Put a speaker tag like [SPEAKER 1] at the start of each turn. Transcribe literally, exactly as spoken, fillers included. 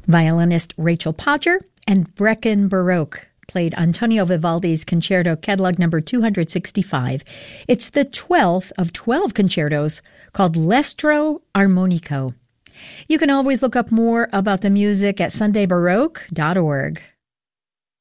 [SPEAKER 1] Violinist Rachel Podger and Breckin Baroque played Antonio Vivaldi's Concerto Catalog number two hundred sixty-five. It's the twelfth of twelve concertos called L'Estro Armonico. You can always look up more about the music at sunday baroque dot org.